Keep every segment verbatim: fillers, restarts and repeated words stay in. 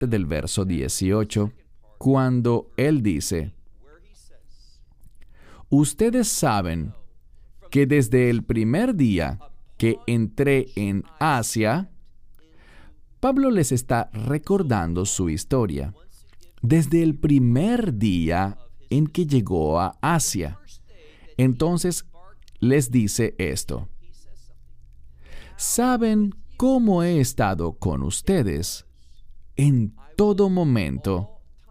del verso dieciocho, cuando él dice: ustedes saben que desde el primer día que entré en Asia, Pablo les está recordando su historia. Desde el primer día en que llegó a Asia. Entonces les dice esto: saben cómo he estado con ustedes en todo momento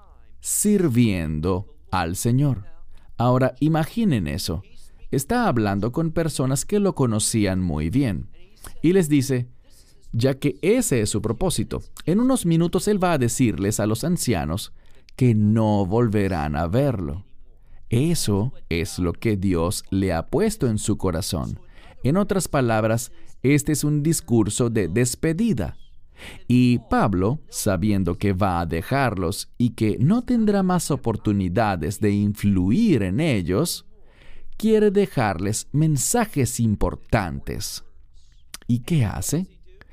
sirviendo al Señor. Ahora imaginen eso. Está hablando con personas que lo conocían muy bien. Y les dice, ya que ese es su propósito, en unos minutos él va a decirles a los ancianos que no volverán a verlo. Eso es lo que Dios le ha puesto en su corazón. En otras palabras, este es un discurso de despedida. Y Pablo, sabiendo que va a dejarlos y que no tendrá más oportunidades de influir en ellos, quiere dejarles mensajes importantes. ¿Y qué hace?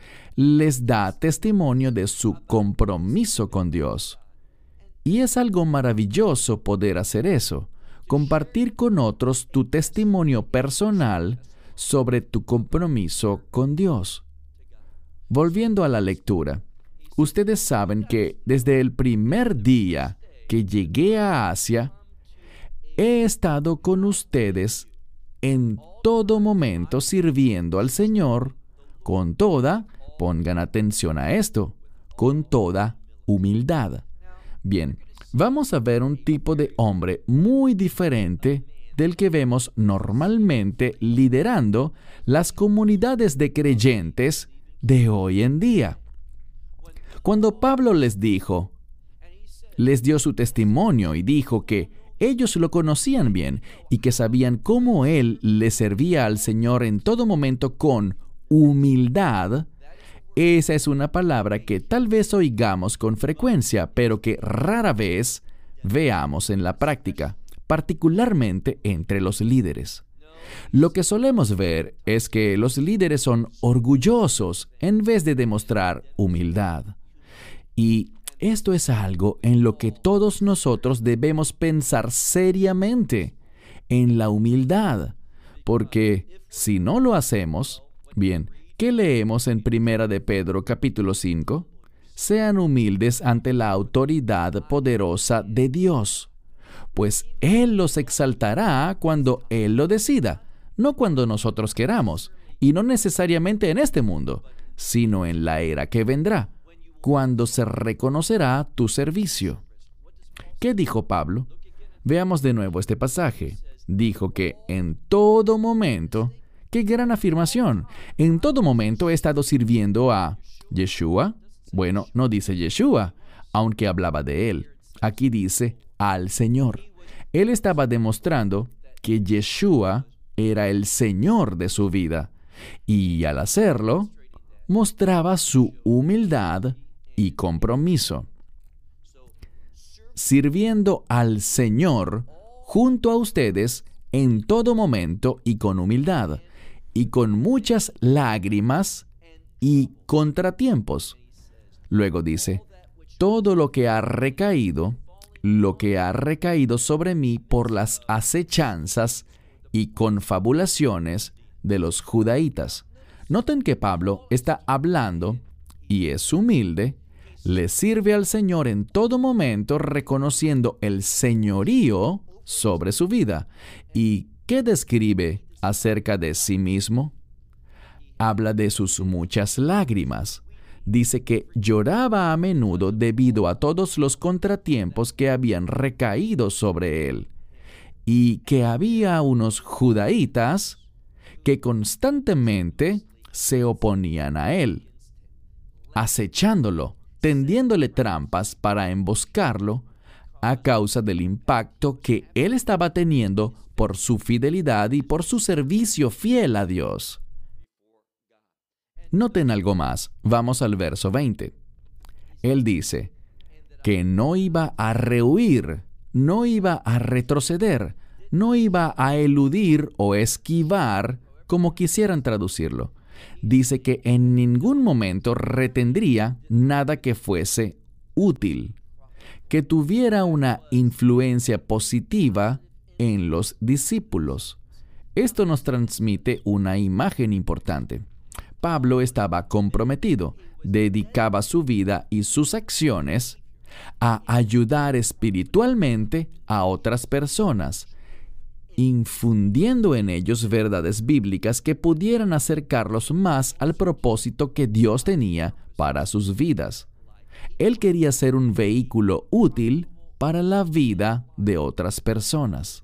Les da testimonio de su compromiso con Dios. Y es algo maravilloso poder hacer eso, compartir con otros tu testimonio personal sobre tu compromiso con Dios. Volviendo a la lectura, ustedes saben que desde el primer día que llegué a Asia, he estado con ustedes en todo momento sirviendo al Señor con toda, pongan atención a esto, con toda humildad. Bien, vamos a ver un tipo de hombre muy diferente del que vemos normalmente liderando las comunidades de creyentes de hoy en día. Cuando Pablo les dijo, les dio su testimonio y dijo que ellos lo conocían bien y que sabían cómo él le servía al Señor en todo momento con humildad, esa es una palabra que tal vez oigamos con frecuencia, pero que rara vez veamos en la práctica, particularmente entre los líderes. Lo que solemos ver es que los líderes son orgullosos en vez de demostrar humildad. Y esto es algo en lo que todos nosotros debemos pensar seriamente, en la humildad, porque si no lo hacemos, bien, ¿qué leemos en Primera de Pedro capítulo cinco? Sean humildes ante la autoridad poderosa de Dios, pues Él los exaltará cuando Él lo decida, no cuando nosotros queramos, y no necesariamente en este mundo, sino en la era que vendrá, cuando se reconocerá tu servicio. ¿Qué dijo Pablo? Veamos de nuevo este pasaje. Dijo que en todo momento, ¡qué gran afirmación! En todo momento he estado sirviendo a Yeshua. Bueno, no dice Yeshua, aunque hablaba de él. Aquí dice al Señor. Él estaba demostrando que Yeshua era el Señor de su vida. Y al hacerlo, mostraba su humildad y compromiso. Sirviendo al Señor junto a ustedes en todo momento y con humildad, y con muchas lágrimas y contratiempos. Luego dice, todo lo que ha recaído, lo que ha recaído sobre mí por las acechanzas y confabulaciones de los judaítas. Noten que Pablo está hablando, y es humilde, le sirve al Señor en todo momento reconociendo el señorío sobre su vida. ¿Y qué describe acerca de sí mismo? Habla de sus muchas lágrimas. Dice que lloraba a menudo debido a todos los contratiempos que habían recaído sobre él, y que había unos judaítas que constantemente se oponían a él, acechándolo, tendiéndole trampas para emboscarlo a causa del impacto que él estaba teniendo por su fidelidad y por su servicio fiel a Dios. Noten algo más. Vamos al verso veinte. Él dice que no iba a rehuir, no iba a retroceder, no iba a eludir o esquivar, como quisieran traducirlo. Dice que en ningún momento retendría nada que fuese útil, que tuviera una influencia positiva en los discípulos. Esto nos transmite una imagen importante. Pablo estaba comprometido, dedicaba su vida y sus acciones a ayudar espiritualmente a otras personas, infundiendo en ellos verdades bíblicas que pudieran acercarlos más al propósito que Dios tenía para sus vidas. Él quería ser un vehículo útil para la vida de otras personas.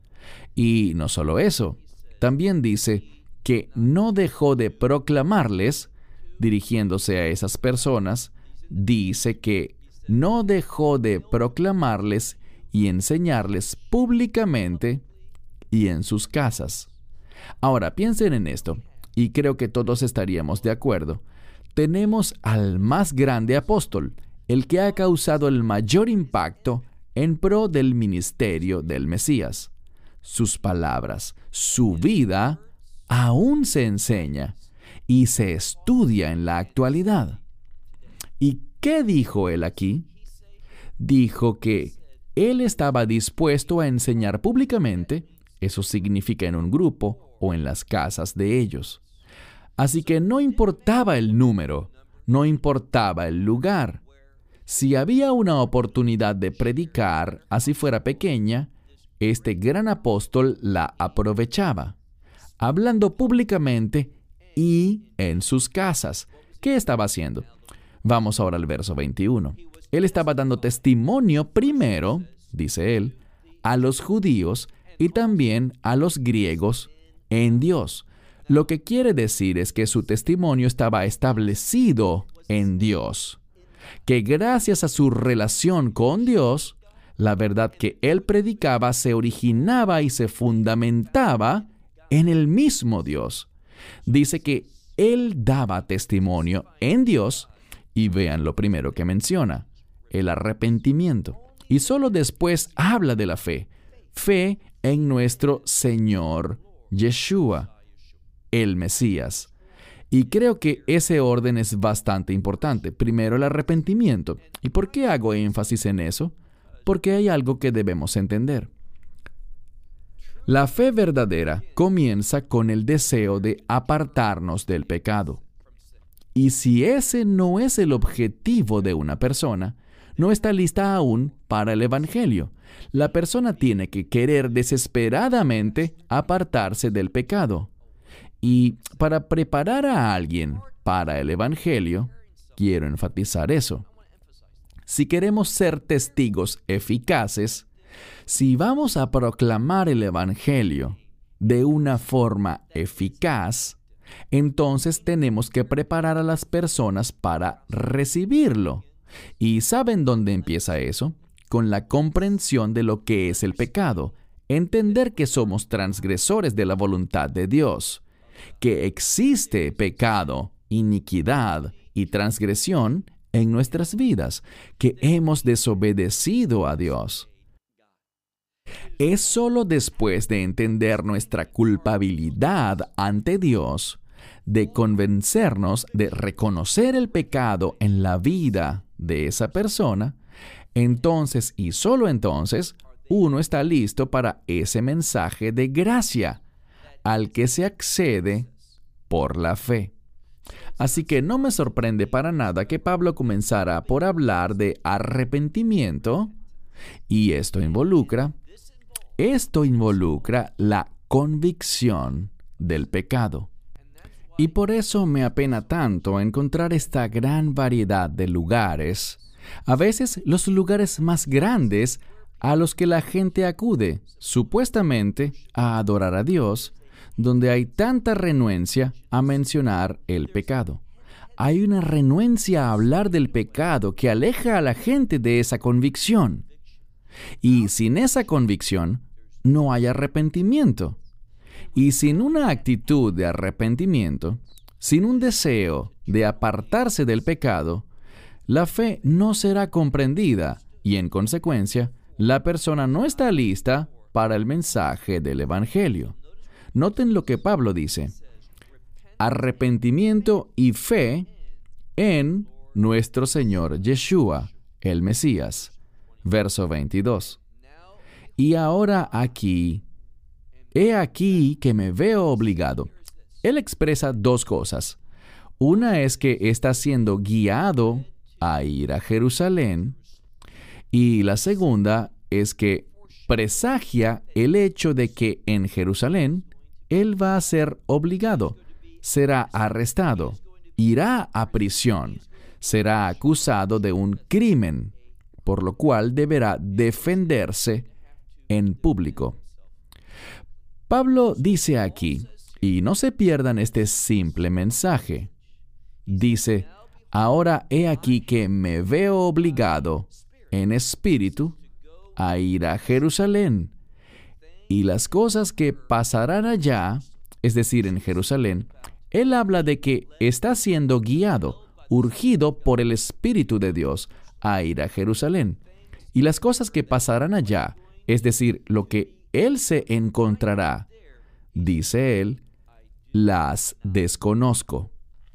Y no solo eso, también dice que no dejó de proclamarles, dirigiéndose a esas personas, dice que no dejó de proclamarles y enseñarles públicamente y en sus casas. Ahora, piensen en esto, y creo que todos estaríamos de acuerdo. Tenemos al más grande apóstol, el que ha causado el mayor impacto en pro del ministerio del Mesías. Sus palabras, su vida, aún se enseña y se estudia en la actualidad. ¿Y qué dijo él aquí? Dijo que él estaba dispuesto a enseñar públicamente, eso significa en un grupo o en las casas de ellos. Así que no importaba el número, no importaba el lugar. Si había una oportunidad de predicar, así fuera pequeña, este gran apóstol la aprovechaba, hablando públicamente y en sus casas. ¿Qué estaba haciendo? Vamos ahora al verso veintiuno. Él estaba dando testimonio primero, dice él, a los judíos y también a los griegos en Dios. Lo que quiere decir es que su testimonio estaba establecido en Dios, que gracias a su relación con Dios, la verdad que él predicaba se originaba y se fundamentaba en el mismo Dios. Dice que él daba testimonio en Dios, y vean lo primero que menciona, el arrepentimiento. Y solo después habla de la fe, fe en nuestro Señor Yeshua, el Mesías. Y creo que ese orden es bastante importante. Primero el arrepentimiento. ¿Y por qué hago énfasis en eso? Porque hay algo que debemos entender. La fe verdadera comienza con el deseo de apartarnos del pecado. Y si ese no es el objetivo de una persona, no está lista aún para el Evangelio. La persona tiene que querer desesperadamente apartarse del pecado. Y para preparar a alguien para el Evangelio, quiero enfatizar eso. Si queremos ser testigos eficaces, si vamos a proclamar el Evangelio de una forma eficaz, entonces tenemos que preparar a las personas para recibirlo. ¿Y saben dónde empieza eso? Con la comprensión de lo que es el pecado, entender que somos transgresores de la voluntad de Dios, que existe pecado, iniquidad y transgresión en nuestras vidas, que hemos desobedecido a Dios. Es solo después de entender nuestra culpabilidad ante Dios, de convencernos de reconocer el pecado en la vida de esa persona, entonces y solo entonces, uno está listo para ese mensaje de gracia, al que se accede por la fe. Así que no me sorprende para nada que Pablo comenzara por hablar de arrepentimiento, y esto involucra, esto involucra la convicción del pecado. Y por eso me apena tanto encontrar esta gran variedad de lugares, a veces los lugares más grandes a los que la gente acude, supuestamente a adorar a Dios, donde hay tanta renuencia a mencionar el pecado. Hay una renuencia a hablar del pecado que aleja a la gente de esa convicción. Y sin esa convicción, no hay arrepentimiento. Y sin una actitud de arrepentimiento, sin un deseo de apartarse del pecado, la fe no será comprendida y, en consecuencia, la persona no está lista para el mensaje del Evangelio. Noten lo que Pablo dice: arrepentimiento y fe en nuestro Señor Yeshua, el Mesías. Verso veintidós. Y ahora aquí, he aquí que me veo obligado. Él expresa dos cosas. Una es que está siendo guiado a ir a Jerusalén, y la segunda es que presagia el hecho de que en Jerusalén él va a ser obligado, será arrestado, irá a prisión, será acusado de un crimen, por lo cual deberá defenderse en público. Pablo dice aquí, y no se pierdan este simple mensaje, dice, ahora he aquí que me veo obligado en espíritu a ir a Jerusalén, y las cosas que pasarán allá, es decir, en Jerusalén, él habla de que está siendo guiado, urgido por el Espíritu de Dios a ir a Jerusalén. Y las cosas que pasarán allá, es decir, lo que él se encontrará, dice él, las desconozco.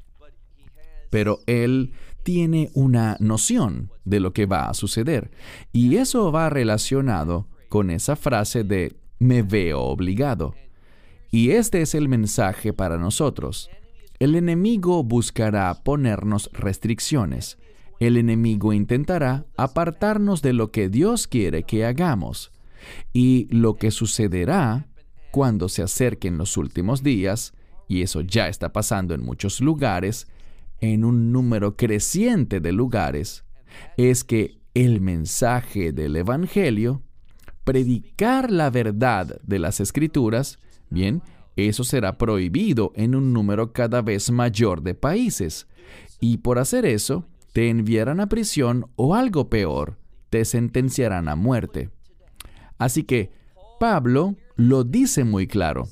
Pero él tiene una noción de lo que va a suceder. Y eso va relacionado con esa frase de me veo obligado. Y este es el mensaje para nosotros. El enemigo buscará ponernos restricciones. El enemigo intentará apartarnos de lo que Dios quiere que hagamos. Y lo que sucederá cuando se acerquen los últimos días, y eso ya está pasando en muchos lugares, en un número creciente de lugares, es que el mensaje del Evangelio, predicar la verdad de las Escrituras, bien, eso será prohibido en un número cada vez mayor de países. Y por hacer eso, te enviarán a prisión o algo peor, te sentenciarán a muerte. Así que Pablo lo dice muy claro.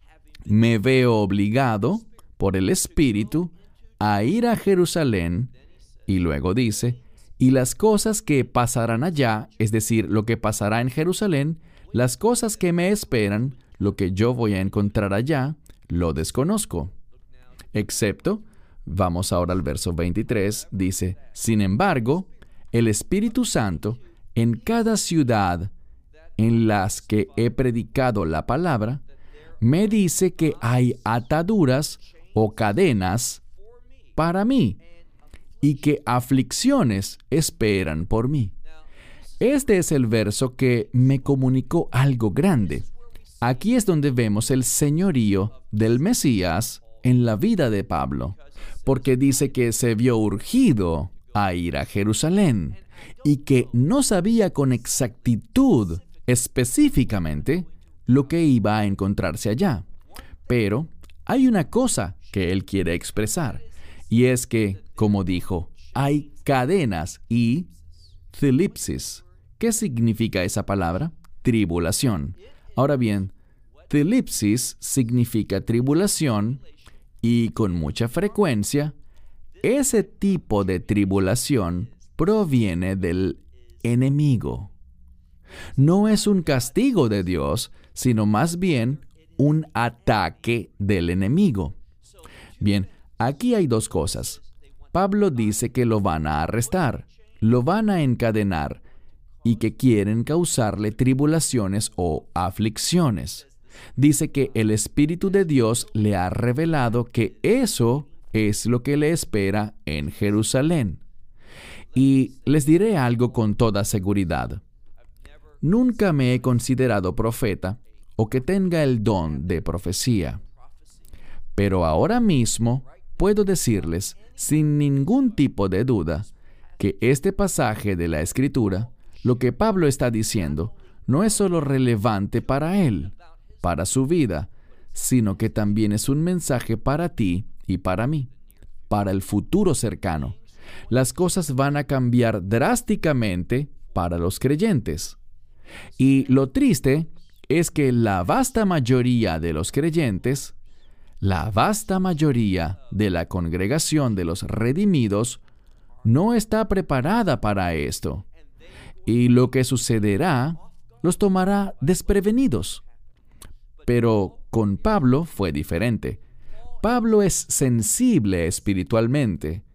Me veo obligado por el Espíritu a ir a Jerusalén, y luego dice, y las cosas que pasarán allá, es decir, lo que pasará en Jerusalén, las cosas que me esperan, lo que yo voy a encontrar allá, lo desconozco. Excepto, vamos ahora al verso veintitrés, dice, sin embargo, el Espíritu Santo, en cada ciudad en las que he predicado la palabra, me dice que hay ataduras o cadenas para mí, y que aflicciones esperan por mí. Este es el verso que me comunicó algo grande. Aquí es donde vemos el señorío del Mesías en la vida de Pablo, porque dice que se vio urgido a ir a Jerusalén, y que no sabía con exactitud, específicamente, lo que iba a encontrarse allá. Pero hay una cosa que él quiere expresar, y es que, como dijo, hay cadenas y thlipsis. ¿Qué significa esa palabra? Tribulación. Ahora bien, thlipsis significa tribulación, y con mucha frecuencia, ese tipo de tribulación proviene del enemigo. No es un castigo de Dios, sino más bien un ataque del enemigo. Bien, aquí hay dos cosas. Pablo dice que lo van a arrestar, lo van a encadenar y que quieren causarle tribulaciones o aflicciones. Dice que el Espíritu de Dios le ha revelado que eso es lo que le espera en Jerusalén. Y les diré algo con toda seguridad. Nunca me he considerado profeta o que tenga el don de profecía. Pero ahora mismo puedo decirles, sin ningún tipo de duda, que este pasaje de la Escritura, lo que Pablo está diciendo, no es solo relevante para él, para su vida, sino que también es un mensaje para ti y para mí, para el futuro cercano. Las cosas van a cambiar drásticamente para los creyentes. Y lo triste es que la vasta mayoría de los creyentes, la vasta mayoría de la congregación de los redimidos, no está preparada para esto. Y lo que sucederá los tomará desprevenidos. Pero con Pablo fue diferente. Pablo es sensible espiritualmente.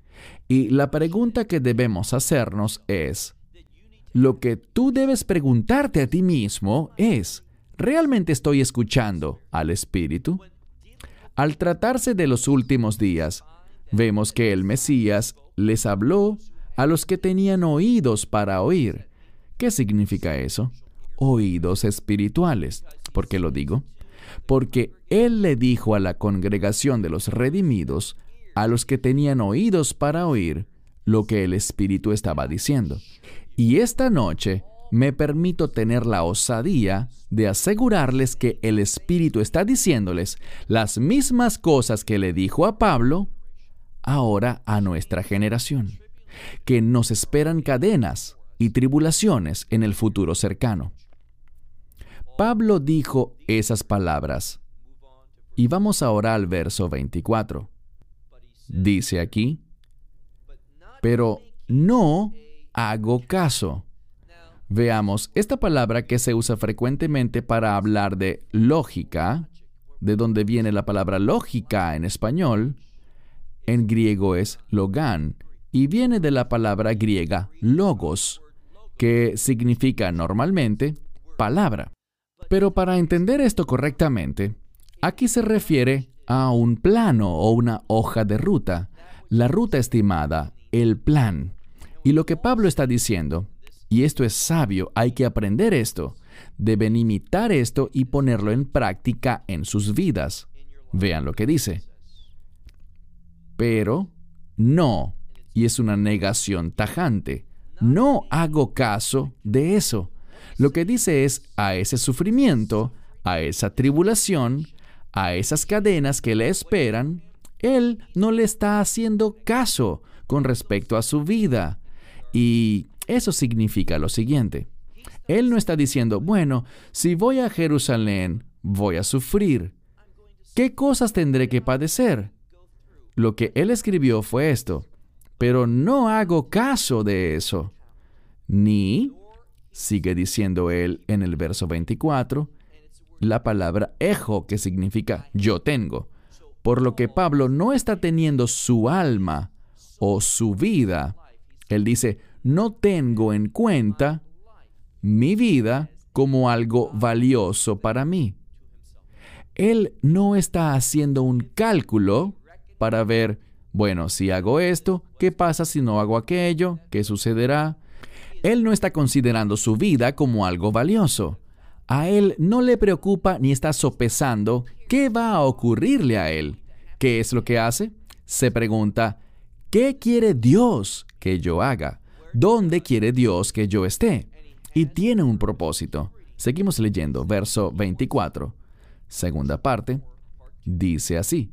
Y la pregunta que debemos hacernos es, lo que tú debes preguntarte a ti mismo es, ¿realmente estoy escuchando al Espíritu? Al tratarse de los últimos días, vemos que el Mesías les habló a los que tenían oídos para oír. ¿Qué significa eso? Oídos espirituales. ¿Por qué lo digo? Porque Él le dijo a la congregación de los redimidos, a los que tenían oídos para oír, lo que el Espíritu estaba diciendo. Y esta noche me permito tener la osadía de asegurarles que el Espíritu está diciéndoles las mismas cosas que le dijo a Pablo, ahora a nuestra generación, que nos esperan cadenas y tribulaciones en el futuro cercano. Pablo dijo esas palabras. Y vamos ahora al verso veinticuatro. Dice aquí, pero no hago caso. Veamos, esta palabra que se usa frecuentemente para hablar de lógica, de donde viene la palabra lógica en español, en griego es logán, y viene de la palabra griega logos, que significa normalmente palabra. Pero para entender esto correctamente, aquí se refiere a un plano o una hoja de ruta, la ruta estimada, el plan. Y lo que Pablo está diciendo, y esto es sabio, hay que aprender esto, deben imitar esto y ponerlo en práctica en sus vidas. Vean lo que dice. Pero no, y es una negación tajante, no hago caso de eso. Lo que dice es a ese sufrimiento, a esa tribulación, a esas cadenas que le esperan, él no le está haciendo caso con respecto a su vida. Y eso significa lo siguiente. Él no está diciendo, bueno, si voy a Jerusalén, voy a sufrir. ¿Qué cosas tendré que padecer? Lo que él escribió fue esto, pero no hago caso de eso. Ni, sigue diciendo él en el verso veinticuatro, la palabra ejo, que significa yo tengo. Por lo que Pablo no está teniendo su alma o su vida. Él dice, no tengo en cuenta mi vida como algo valioso para mí. Él no está haciendo un cálculo para ver, bueno, si hago esto, ¿qué pasa si no hago aquello? ¿Qué sucederá? Él no está considerando su vida como algo valioso. A él no le preocupa ni está sopesando qué va a ocurrirle a él. ¿Qué es lo que hace? Se pregunta, ¿qué quiere Dios que yo haga? ¿Dónde quiere Dios que yo esté? Y tiene un propósito. Seguimos leyendo, verso veinticuatro. Segunda parte, dice así.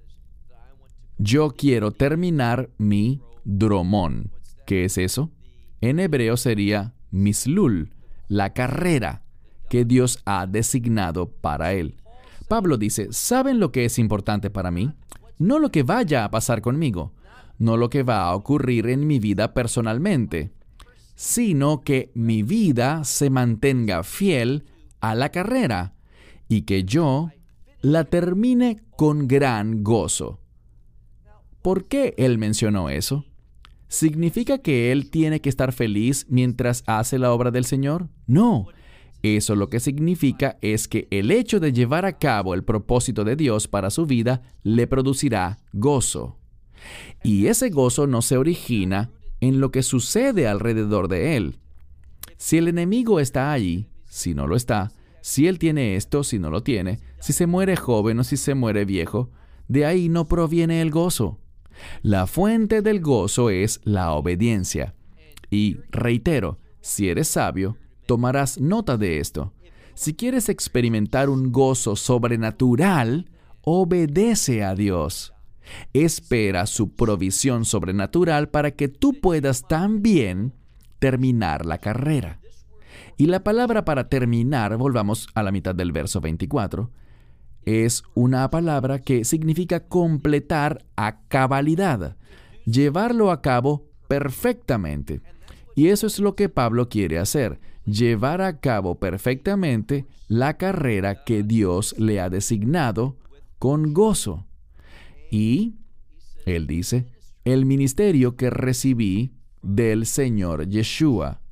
Yo quiero terminar mi dromón. ¿Qué es eso? En hebreo sería mislul, la carrera que Dios ha designado para él. Pablo dice, ¿saben lo que es importante para mí? No lo que vaya a pasar conmigo, no lo que va a ocurrir en mi vida personalmente, sino que mi vida se mantenga fiel a la carrera y que yo la termine con gran gozo. ¿Por qué él mencionó eso? ¿Significa que él tiene que estar feliz mientras hace la obra del Señor? No. Eso lo que significa es que el hecho de llevar a cabo el propósito de Dios para su vida le producirá gozo. Y ese gozo no se origina en lo que sucede alrededor de él. Si el enemigo está allí, si no lo está, si él tiene esto, si no lo tiene, si se muere joven o si se muere viejo, de ahí no proviene el gozo. La fuente del gozo es la obediencia. Y reitero, si eres sabio, tomarás nota de esto. Si quieres experimentar un gozo sobrenatural, obedece a Dios. Espera su provisión sobrenatural para que tú puedas también terminar la carrera. Y la palabra para terminar, volvamos a la mitad del verso veinticuatro, es una palabra que significa completar a cabalidad, llevarlo a cabo perfectamente. Y eso es lo que Pablo quiere hacer, llevar a cabo perfectamente la carrera que Dios le ha designado con gozo. Y él dice, el ministerio que recibí del Señor Yeshua,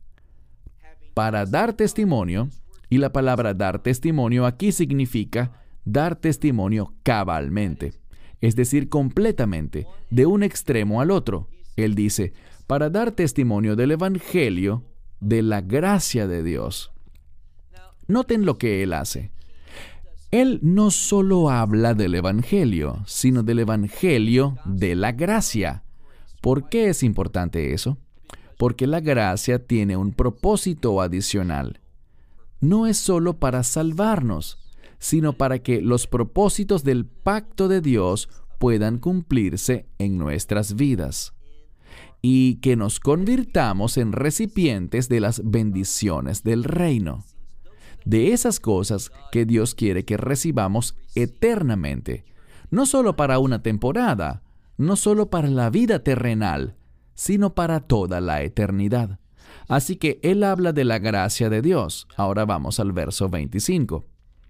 para dar testimonio, y la palabra dar testimonio aquí significa dar testimonio cabalmente, es decir, completamente, de un extremo al otro. Él dice, para dar testimonio del Evangelio, de la gracia de Dios. Noten lo que él hace. Él no solo habla del Evangelio, sino del Evangelio de la gracia. ¿Por qué es importante eso? Porque la gracia tiene un propósito adicional. No es solo para salvarnos, sino para que los propósitos del pacto de Dios puedan cumplirse en nuestras vidas y que nos convirtamos en recipientes de las bendiciones del reino, de esas cosas que Dios quiere que recibamos eternamente, no solo para una temporada, no solo para la vida terrenal, sino para toda la eternidad. Así que Él habla de la gracia de Dios. Ahora vamos al verso veinticinco.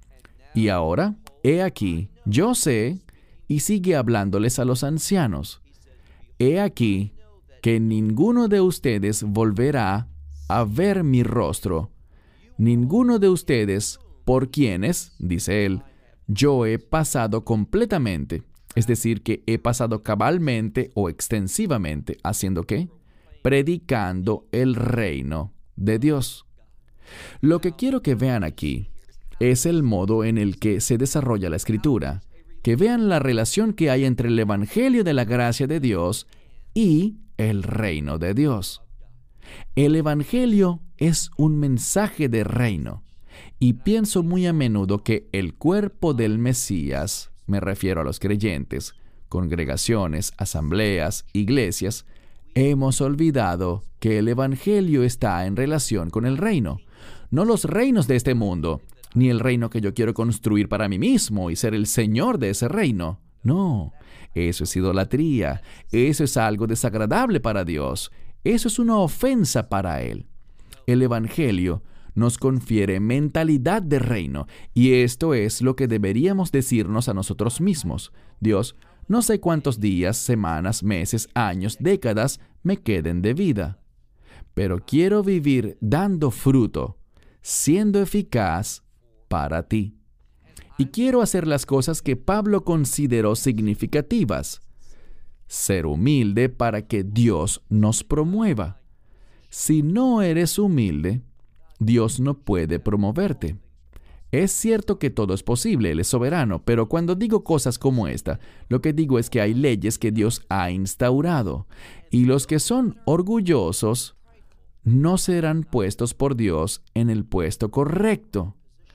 Y ahora, he aquí, yo sé, y sigue hablándoles a los ancianos, he aquí que ninguno de ustedes volverá a ver mi rostro, ninguno de ustedes por quienes, dice Él, yo he pasado completamente, es decir, que he pasado cabalmente o extensivamente, ¿haciendo qué? Predicando el reino de Dios. Lo que quiero que vean aquí es el modo en el que se desarrolla la Escritura, que vean la relación que hay entre el Evangelio de la gracia de Dios y el reino de Dios. El Evangelio es un mensaje de reino, y pienso muy a menudo que el cuerpo del Mesías, me refiero a los creyentes, congregaciones, asambleas, iglesias, hemos olvidado que el Evangelio está en relación con el reino, no los reinos de este mundo, ni el reino que yo quiero construir para mí mismo y ser el señor de ese reino. No, eso es idolatría, eso es algo desagradable para Dios, eso es una ofensa para Él. El Evangelio nos confiere mentalidad de reino, y esto es lo que deberíamos decirnos a nosotros mismos. Dios, no sé cuántos días, semanas, meses, años, décadas me queden de vida, pero quiero vivir dando fruto, siendo eficaz para ti. Y quiero hacer las cosas que Pablo consideró significativas. Ser humilde para que Dios nos promueva. Si no eres humilde, Dios no puede promoverte. Es cierto que todo es posible, Él es soberano, pero cuando digo cosas como esta, lo que digo es que hay leyes que Dios ha instaurado, y los que son orgullosos no serán puestos por Dios en el puesto correcto.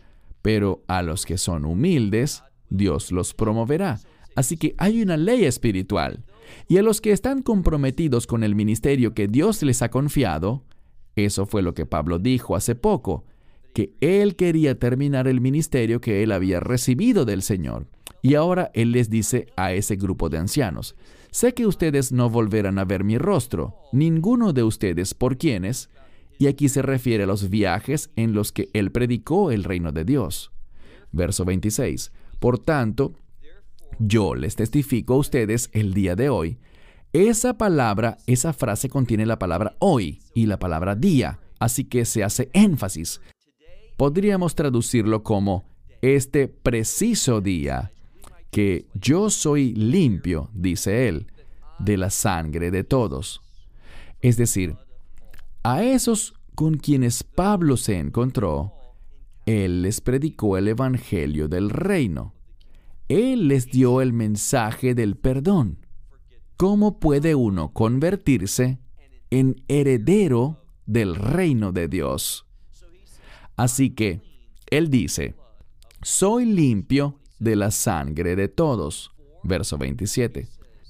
Pero a los que son humildes, Dios los promoverá. Así que hay una ley espiritual. Y a los que están comprometidos con el ministerio que Dios les ha confiado, eso fue lo que Pablo dijo hace poco, que él quería terminar el ministerio que él había recibido del Señor. Y ahora él les dice a ese grupo de ancianos, sé que ustedes no volverán a ver mi rostro, ninguno de ustedes por quienes, y aquí se refiere a los viajes en los que él predicó el reino de Dios. Verso veintiséis. Por tanto, yo les testifico a ustedes el día de hoy. Esa palabra, esa frase contiene la palabra hoy y la palabra día, así que se hace énfasis. Podríamos traducirlo como este preciso día, que yo soy limpio, dice él, de la sangre de todos. Es decir, a esos con quienes Pablo se encontró, él les predicó el evangelio del reino. Él les dio el mensaje del perdón. ¿Cómo puede uno convertirse en heredero del reino de Dios? Así que, él dice, soy limpio de la sangre de todos. Verso veintisiete.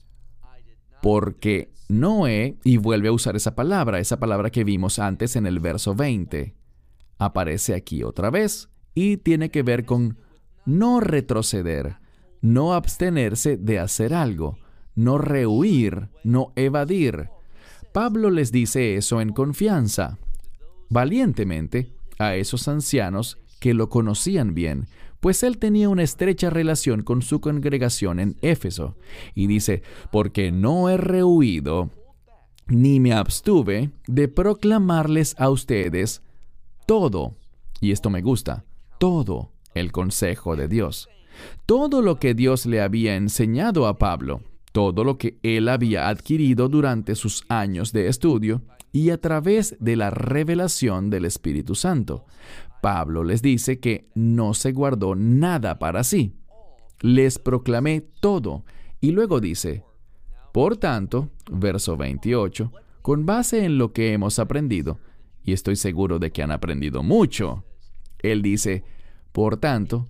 Porque no he, y vuelve a usar esa palabra, esa palabra que vimos antes en el verso veinte. Aparece aquí otra vez y tiene que ver con no retroceder, no abstenerse de hacer algo, no rehuir, no evadir. Pablo les dice eso en confianza, valientemente, a esos ancianos que lo conocían bien, pues él tenía una estrecha relación con su congregación en Éfeso. Y dice, porque no he rehuido ni me abstuve de proclamarles a ustedes todo, y esto me gusta, todo el consejo de Dios. Todo lo que Dios le había enseñado a Pablo, todo lo que él había adquirido durante sus años de estudio y a través de la revelación del Espíritu Santo. Pablo les dice que no se guardó nada para sí. Les proclamé todo. Y luego dice, por tanto, verso veintiocho, con base en lo que hemos aprendido, y estoy seguro de que han aprendido mucho, él dice, por tanto,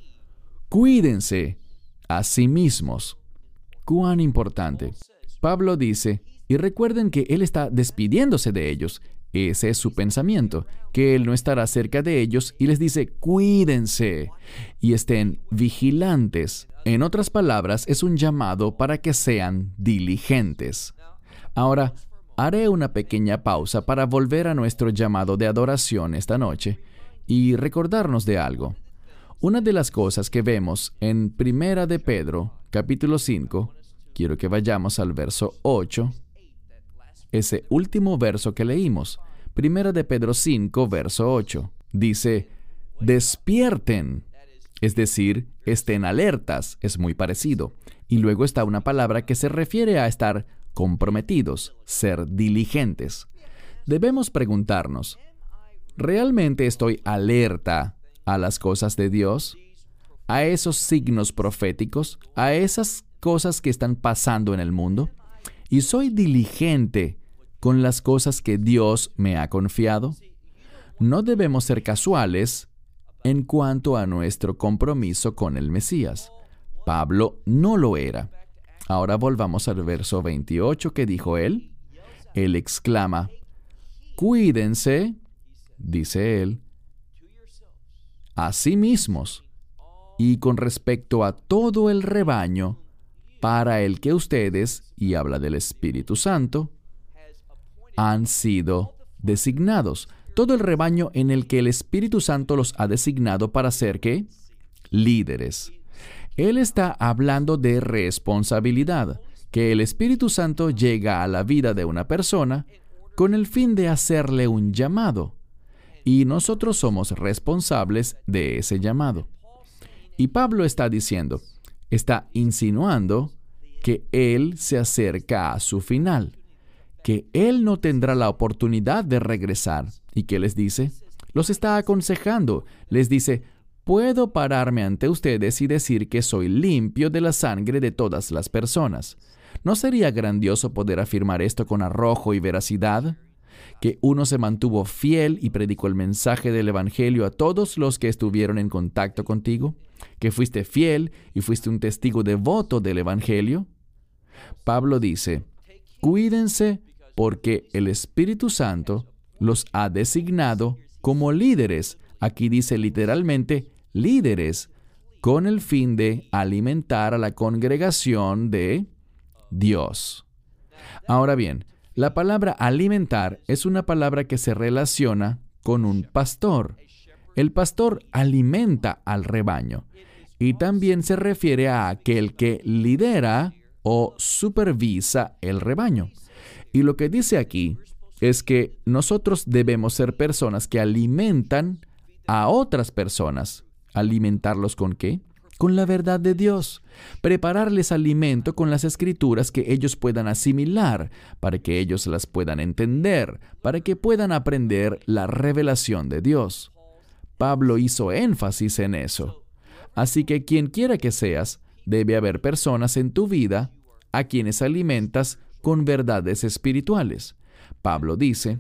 cuídense a sí mismos. ¡Cuán importante! Pablo dice, y recuerden que él está despidiéndose de ellos. Ese es su pensamiento, que él no estará cerca de ellos y les dice, cuídense y estén vigilantes. En otras palabras, es un llamado para que sean diligentes. Ahora, haré una pequeña pausa para volver a nuestro llamado de adoración esta noche y recordarnos de algo. Una de las cosas que vemos en Primera de Pedro, capítulo cinco, quiero que vayamos al verso ocho, ese último verso que leímos, Primera de Pedro cinco, verso ocho, dice, despierten, es decir, estén alertas, es muy parecido. Y luego está una palabra que se refiere a estar comprometidos, ser diligentes. Debemos preguntarnos, ¿realmente estoy alerta a las cosas de Dios? ¿A esos signos proféticos? ¿A esas cosas que están pasando en el mundo? ¿Y soy diligente con las cosas que Dios me ha confiado? No debemos ser casuales en cuanto a nuestro compromiso con el Mesías. Pablo no lo era. Ahora volvamos al verso veintiocho que dijo él. Él exclama, cuídense, dice él, a sí mismos y con respecto a todo el rebaño para el que ustedes, y habla del Espíritu Santo, han sido designados. Todo el rebaño en el que el Espíritu Santo los ha designado para ser, ¿qué? Líderes. Él está hablando de responsabilidad, que el Espíritu Santo llega a la vida de una persona con el fin de hacerle un llamado. Y nosotros somos responsables de ese llamado. Y Pablo está diciendo, está insinuando que él se acerca a su final, que él no tendrá la oportunidad de regresar. ¿Y qué les dice? Los está aconsejando. Les dice, puedo pararme ante ustedes y decir que soy limpio de la sangre de todas las personas. ¿No sería grandioso poder afirmar esto con arrojo y veracidad? Que uno se mantuvo fiel y predicó el mensaje del Evangelio a todos los que estuvieron en contacto contigo, que fuiste fiel y fuiste un testigo devoto del Evangelio. Pablo dice, cuídense porque el Espíritu Santo los ha designado como líderes. Aquí dice literalmente líderes, con el fin de alimentar a la congregación de Dios. Ahora bien, la palabra alimentar es una palabra que se relaciona con un pastor. El pastor alimenta al rebaño y también se refiere a aquel que lidera o supervisa el rebaño. Y lo que dice aquí es que nosotros debemos ser personas que alimentan a otras personas. ¿Alimentarlos con qué? Con la verdad de Dios. Prepararles alimento con las Escrituras que ellos puedan asimilar, para que ellos las puedan entender, para que puedan aprender la revelación de Dios. Pablo hizo énfasis en eso. Así que quien quiera que seas, debe haber personas en tu vida a quienes alimentas con verdades espirituales. Pablo dice,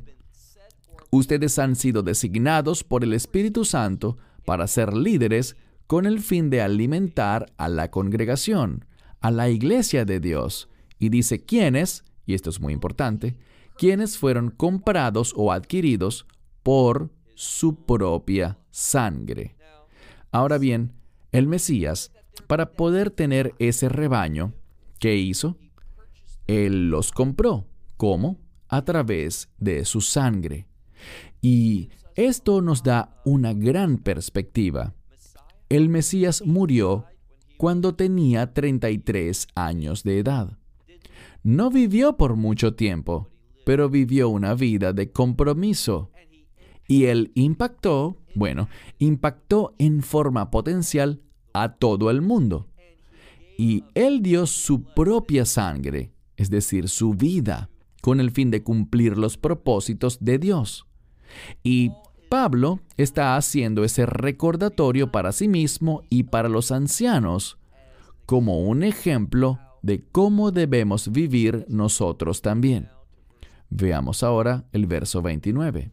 ustedes han sido designados por el Espíritu Santo para ser líderes con el fin de alimentar a la congregación, a la iglesia de Dios. Y dice quiénes, y esto es muy importante, quienes fueron comprados o adquiridos por su propia sangre. Ahora bien, el Mesías, para poder tener ese rebaño, ¿qué hizo? Él los compró. ¿Cómo? A través de su sangre. Y esto nos da una gran perspectiva. El Mesías murió cuando tenía treinta y tres años de edad. No vivió por mucho tiempo, pero vivió una vida de compromiso. Y él impactó, bueno, impactó en forma potencial a todo el mundo. Y él dio su propia sangre, es decir, su vida, con el fin de cumplir los propósitos de Dios. Y Pablo está haciendo ese recordatorio para sí mismo y para los ancianos, como un ejemplo de cómo debemos vivir nosotros también. Veamos ahora el verso veintinueve.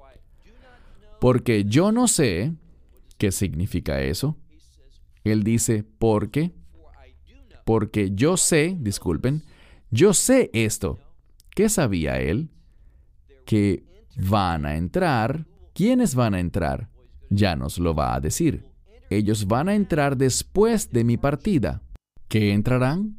Porque yo no sé qué significa eso. Él dice, ¿por qué? Porque yo sé, disculpen, yo sé esto. ¿Qué sabía él? Que van a entrar. ¿Quiénes van a entrar? Ya nos lo va a decir. Ellos van a entrar después de mi partida. ¿Qué entrarán?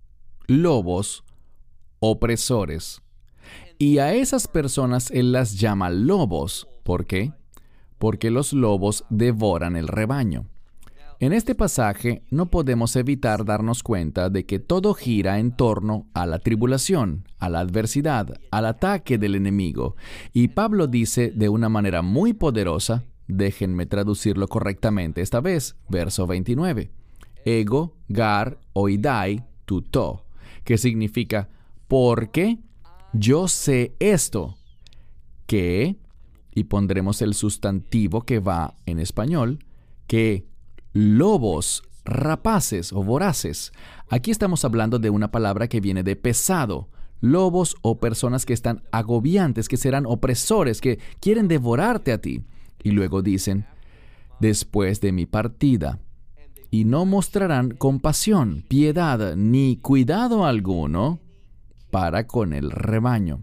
Lobos opresores. Y a esas personas él las llama lobos. ¿Por qué? Porque los lobos devoran el rebaño. En este pasaje no podemos evitar darnos cuenta de que todo gira en torno a la tribulación, a la adversidad, al ataque del enemigo. Y Pablo dice de una manera muy poderosa, déjenme traducirlo correctamente esta vez, verso veintinueve. Ego, gar, oidai, tuto, que significa, porque yo sé esto, que, y pondremos el sustantivo que va en español, que lobos rapaces o voraces. Aquí estamos hablando de una palabra que viene de pesado. Lobos o personas que están agobiantes, que serán opresores, que quieren devorarte a ti. Y luego dicen, después de mi partida. Y no mostrarán compasión, piedad, ni cuidado alguno para con el rebaño.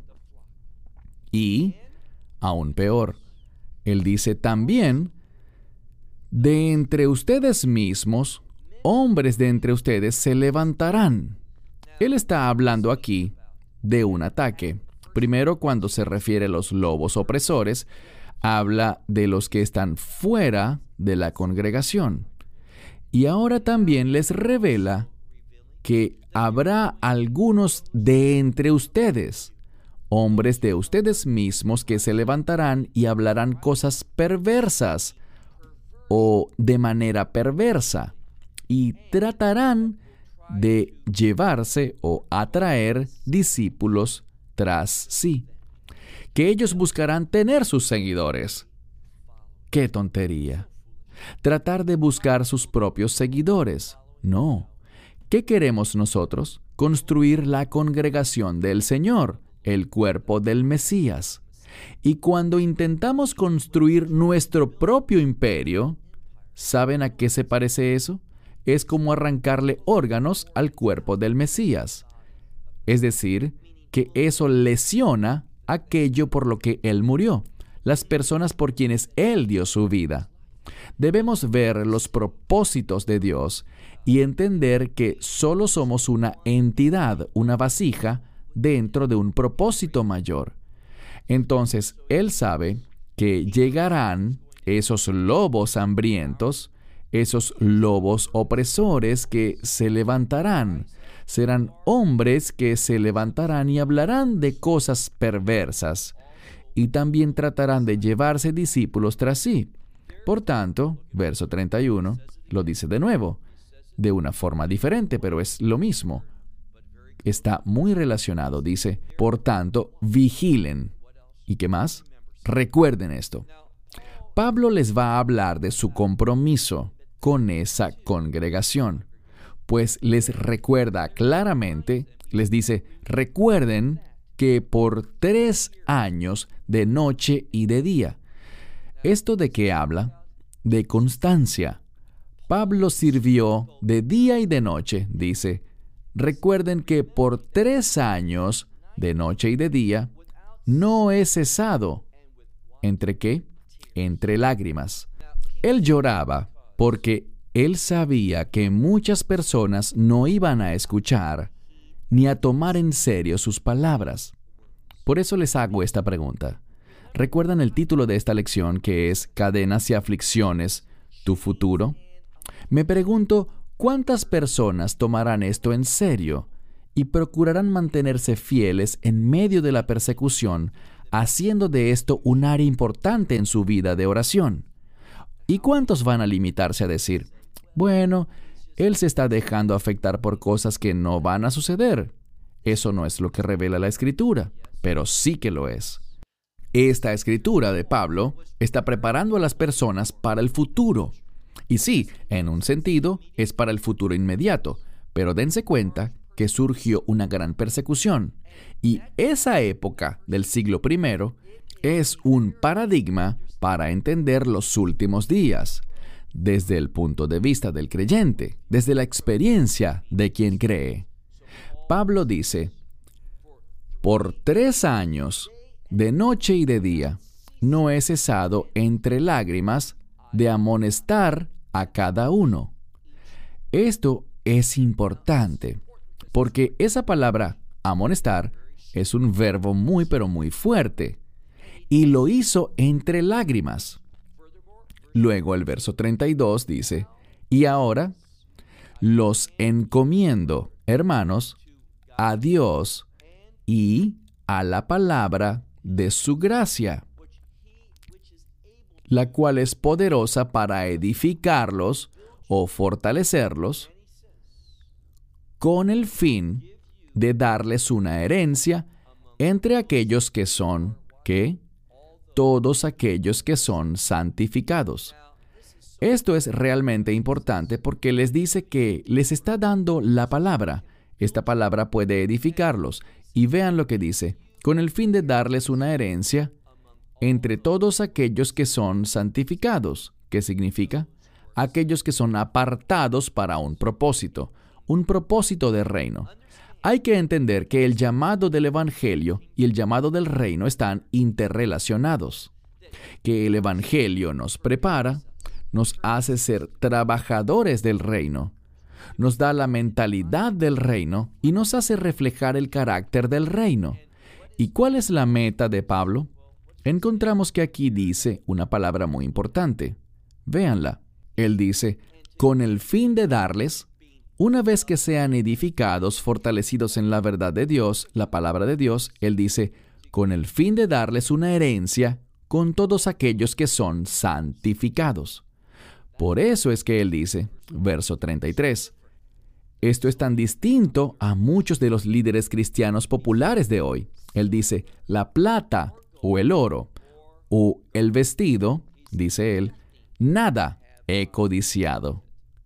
Y, aún peor, él dice también, de entre ustedes mismos, hombres de entre ustedes se levantarán. Él está hablando aquí de un ataque. Primero, cuando se refiere a los lobos opresores, habla de los que están fuera de la congregación. Y ahora también les revela que habrá algunos de entre ustedes, hombres de ustedes mismos, que se levantarán y hablarán cosas perversas o de manera perversa, y tratarán de llevarse o atraer discípulos tras sí, que ellos buscarán tener sus seguidores. ¡Qué tontería! Tratar de buscar sus propios seguidores. No. ¿Qué queremos nosotros? Construir la congregación del Señor, el cuerpo del Mesías. Y cuando intentamos construir nuestro propio imperio, ¿saben a qué se parece eso? Es como arrancarle órganos al cuerpo del Mesías. Es decir, que eso lesiona aquello por lo que Él murió, las personas por quienes Él dio su vida. Debemos ver los propósitos de Dios y entender que solo somos una entidad, una vasija, dentro de un propósito mayor. Entonces, Él sabe que llegarán esos lobos hambrientos, esos lobos opresores que se levantarán. Serán hombres que se levantarán y hablarán de cosas perversas, y también tratarán de llevarse discípulos tras sí. Por tanto, verso treinta y uno, lo dice de nuevo, de una forma diferente, pero es lo mismo. Está muy relacionado, dice, por tanto, vigilen. ¿Y qué más? Recuerden esto. Pablo les va a hablar de su compromiso con esa congregación, pues les recuerda claramente, les dice, recuerden que por tres años de noche y de día. ¿Esto de qué habla? De constancia. Pablo sirvió de día y de noche, dice. Recuerden que por tres años, de noche y de día, no he cesado. ¿Entre qué? Entre lágrimas. Él lloraba porque él sabía que muchas personas no iban a escuchar ni a tomar en serio sus palabras. Por eso les hago esta pregunta. ¿Recuerdan el título de esta lección, que es Cadenas y aflicciones, tu futuro? Me pregunto, ¿cuántas personas tomarán esto en serio y procurarán mantenerse fieles en medio de la persecución, haciendo de esto un área importante en su vida de oración? ¿Y cuántos van a limitarse a decir, bueno, él se está dejando afectar por cosas que no van a suceder? Eso no es lo que revela la Escritura, pero sí que lo es. Esta Escritura de Pablo está preparando a las personas para el futuro. Y sí, en un sentido, es para el futuro inmediato, pero dense cuenta que surgió una gran persecución. Y esa época del siglo primero es un paradigma para entender los últimos días, desde el punto de vista del creyente, desde la experiencia de quien cree. Pablo dice, por tres años, de noche y de día, no he cesado entre lágrimas de amonestar a cada uno. Esto es importante, porque esa palabra, amonestar, es un verbo muy pero muy fuerte, y lo hizo entre lágrimas. Luego el verso treinta y dos dice, y ahora los encomiendo, hermanos, a Dios y a la palabra de su gracia, la cual es poderosa para edificarlos o fortalecerlos, con el fin de darles una herencia entre aquellos que son, ¿qué? Todos aquellos que son santificados. Esto es realmente importante porque les dice que les está dando la palabra. Esta palabra puede edificarlos. Y vean lo que dice, con el fin de darles una herencia entre todos aquellos que son santificados. ¿Qué significa? Aquellos que son apartados para un propósito, un propósito de reino. Hay que entender que el llamado del Evangelio y el llamado del reino están interrelacionados. Que el Evangelio nos prepara, nos hace ser trabajadores del reino, nos da la mentalidad del reino y nos hace reflejar el carácter del reino. ¿Y cuál es la meta de Pablo? Encontramos que aquí dice una palabra muy importante. Véanla. Él dice, con el fin de darles, una vez que sean edificados, fortalecidos en la verdad de Dios, la palabra de Dios, Él dice, con el fin de darles una herencia con todos aquellos que son santificados. Por eso es que Él dice, verso treinta y tres, esto es tan distinto a muchos de los líderes cristianos populares de hoy. Él dice, la plata o el oro o el vestido, dice Él, nada he codiciado.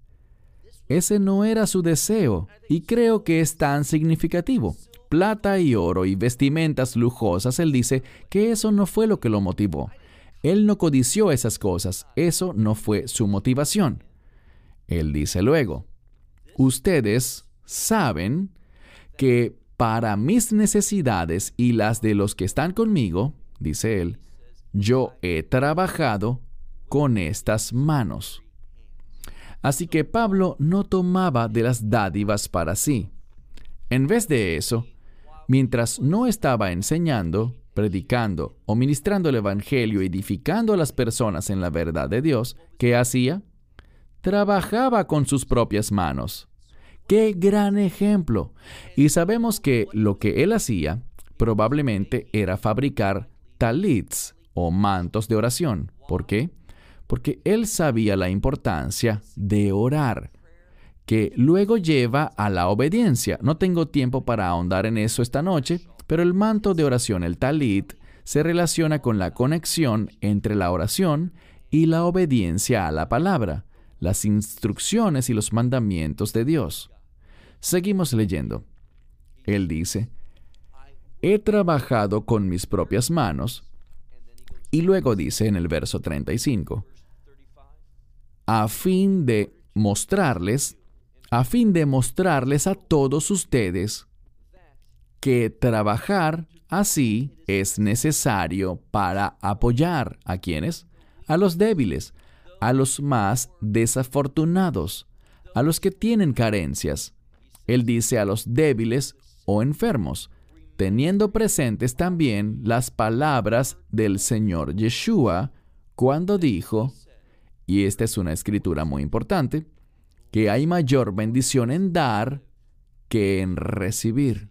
Ese no era su deseo, y creo que es tan significativo. Plata y oro y vestimentas lujosas, él dice que eso no fue lo que lo motivó. Él no codició esas cosas, eso no fue su motivación. Él dice luego, ustedes saben que para mis necesidades y las de los que están conmigo, dice él, yo he trabajado con estas manos. Así que Pablo no tomaba de las dádivas para sí. En vez de eso, mientras no estaba enseñando, predicando o ministrando el Evangelio, edificando a las personas en la verdad de Dios, ¿qué hacía? Trabajaba con sus propias manos. ¡Qué gran ejemplo! Y sabemos que lo que él hacía probablemente era fabricar talits o mantos de oración. ¿Por qué? Porque él sabía la importancia de orar, que luego lleva a la obediencia. No tengo tiempo para ahondar en eso esta noche, pero el manto de oración, el talit, se relaciona con la conexión entre la oración y la obediencia a la palabra, las instrucciones y los mandamientos de Dios. Seguimos leyendo. Él dice, he trabajado con mis propias manos, y luego dice en el verso treinta y cinco, a fin de mostrarles, a fin de mostrarles a todos ustedes que trabajar así es necesario para apoyar ¿a quiénes? A los débiles, a los más desafortunados, a los que tienen carencias. Él dice a los débiles o enfermos, teniendo presentes también las palabras del Señor Yeshua cuando dijo, y esta es una escritura muy importante, que hay mayor bendición en dar que en recibir.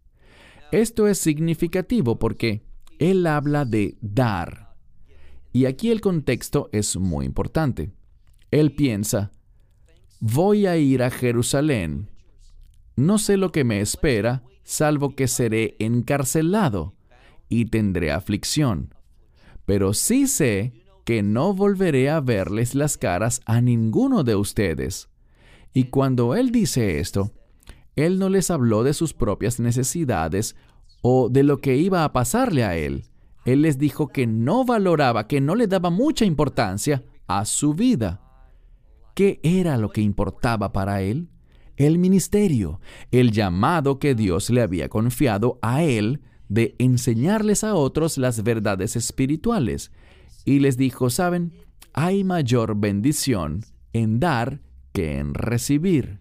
Esto es significativo porque Él habla de dar. Y aquí el contexto es muy importante. Él piensa, voy a ir a Jerusalén. No sé lo que me espera, salvo que seré encarcelado y tendré aflicción. Pero sí sé que no volveré a verles las caras a ninguno de ustedes. Y cuando Él dice esto, Él no les habló de sus propias necesidades o de lo que iba a pasarle a Él. Él les dijo que no valoraba, que no le daba mucha importancia a su vida. ¿Qué era lo que importaba para Él? El ministerio, el llamado que Dios le había confiado a Él de enseñarles a otros las verdades espirituales. Y les dijo, ¿saben? Hay mayor bendición en dar que en recibir.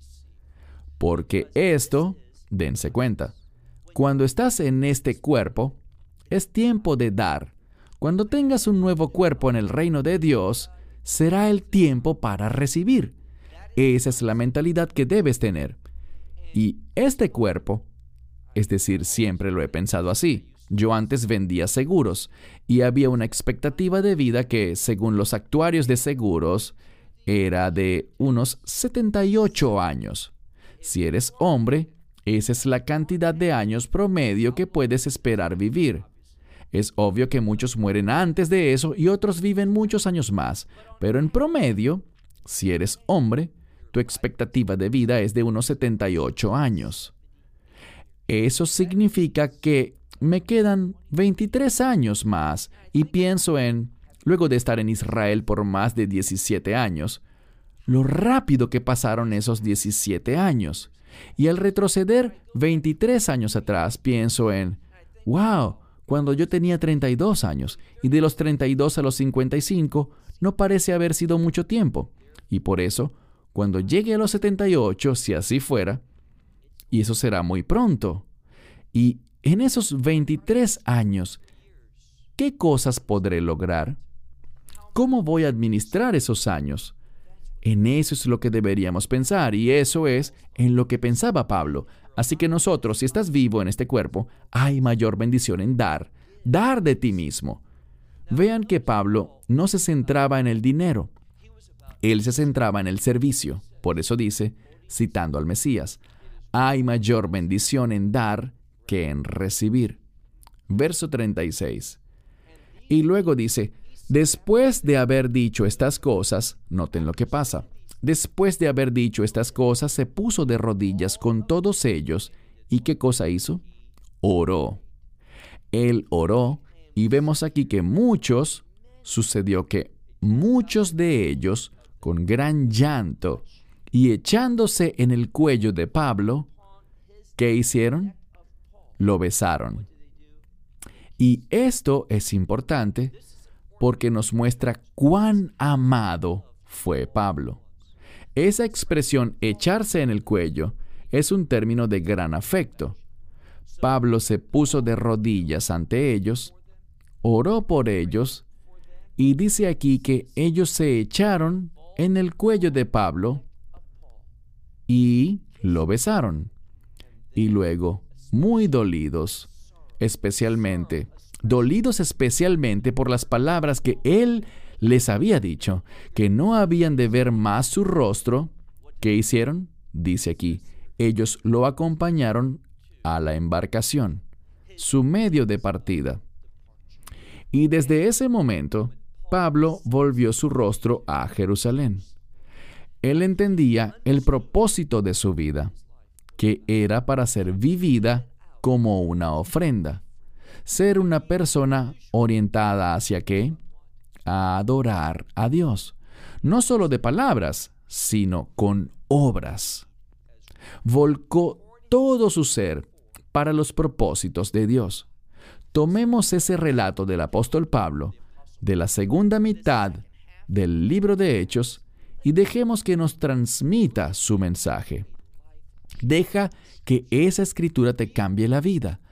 Porque esto, dense cuenta, cuando estás en este cuerpo, es tiempo de dar. Cuando tengas un nuevo cuerpo en el reino de Dios, será el tiempo para recibir. Esa es la mentalidad que debes tener. Y este cuerpo, es decir, siempre lo he pensado así. Yo antes vendía seguros y había una expectativa de vida que, según los actuarios de seguros, era de unos setenta y ocho años. Si eres hombre, esa es la cantidad de años promedio que puedes esperar vivir. Es obvio que muchos mueren antes de eso y otros viven muchos años más, pero en promedio, si eres hombre, tu expectativa de vida es de unos setenta y ocho años. Eso significa que me quedan veintitrés años más y pienso en, luego de estar en Israel por más de diecisiete años, lo rápido que pasaron esos diecisiete años. Y al retroceder veintitrés años atrás, pienso en, wow, cuando yo tenía treinta y dos años, y de los treinta y dos a los cincuenta y cinco, no parece haber sido mucho tiempo. Y por eso, cuando llegue a los setenta y ocho, si así fuera, y eso será muy pronto, y en esos veintitrés años, ¿qué cosas podré lograr? ¿Cómo voy a administrar esos años? En eso es lo que deberíamos pensar, y eso es en lo que pensaba Pablo. Así que nosotros, si estás vivo en este cuerpo, hay mayor bendición en dar, dar de ti mismo. Vean que Pablo no se centraba en el dinero. Él se centraba en el servicio. Por eso dice, citando al Mesías, hay mayor bendición en dar que en recibir. Verso treinta y seis. Y luego dice, después de haber dicho estas cosas, noten lo que pasa. Después de haber dicho estas cosas, se puso de rodillas con todos ellos. ¿Y qué cosa hizo? Oró. Él oró, y vemos aquí que muchos, sucedió que muchos de ellos, con gran llanto, y echándose en el cuello de Pablo, ¿qué hicieron? Lo besaron. Y esto es importante porque nos muestra cuán amado fue Pablo. Esa expresión, echarse en el cuello, es un término de gran afecto. Pablo se puso de rodillas ante ellos, oró por ellos, y dice aquí que ellos se echaron en el cuello de Pablo y lo besaron. Y luego, muy dolidos, especialmente, dolidos especialmente por las palabras que él les había dicho, que no habían de ver más su rostro, ¿qué hicieron? Dice aquí, ellos lo acompañaron a la embarcación, su medio de partida. Y desde ese momento, Pablo volvió su rostro a Jerusalén. Él entendía el propósito de su vida, que era para ser vivida como una ofrenda. Ser una persona orientada hacia ¿qué? A adorar a Dios. No solo de palabras, sino con obras. Volcó todo su ser para los propósitos de Dios. Tomemos ese relato del apóstol Pablo, de la segunda mitad del libro de Hechos, y dejemos que nos transmita su mensaje. Deja que esa escritura te cambie la vida.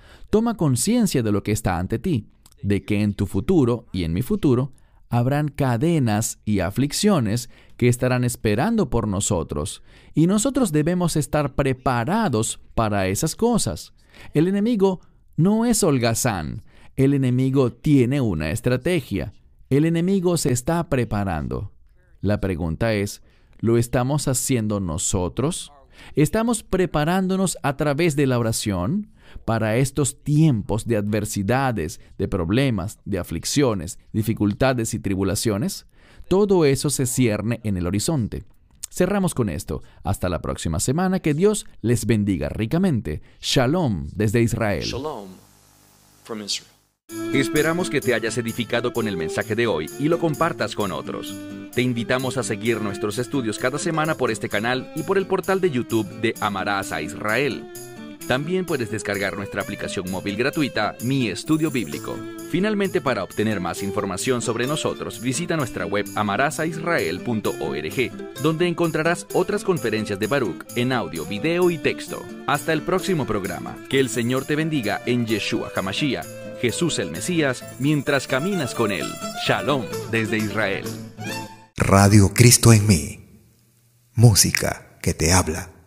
Toma conciencia de lo que está ante ti, de que en tu futuro y en mi futuro habrán cadenas y aflicciones que estarán esperando por nosotros, y nosotros debemos estar preparados para esas cosas. El enemigo no es holgazán, el enemigo tiene una estrategia, el enemigo se está preparando. La pregunta es, ¿lo estamos haciendo nosotros? ¿Estamos preparándonos a través de la oración para estos tiempos de adversidades, de problemas, de aflicciones, dificultades y tribulaciones? Todo eso se cierne en el horizonte. Cerramos con esto. Hasta la próxima semana. Que Dios les bendiga ricamente. Shalom desde Israel. Shalom from Israel. Esperamos que te hayas edificado con el mensaje de hoy y lo compartas con otros. Te invitamos a seguir nuestros estudios cada semana por este canal y por el portal de YouTube de Amarás a Israel. También puedes descargar nuestra aplicación móvil gratuita, Mi Estudio Bíblico. Finalmente, para obtener más información sobre nosotros, visita nuestra web amarás a israel punto org, donde encontrarás otras conferencias de Baruch en audio, video y texto. Hasta el próximo programa. Que el Señor te bendiga en Yeshua HaMashiach, Jesús el Mesías, mientras caminas con Él. Shalom desde Israel. Radio Cristo en mí. Música que te habla.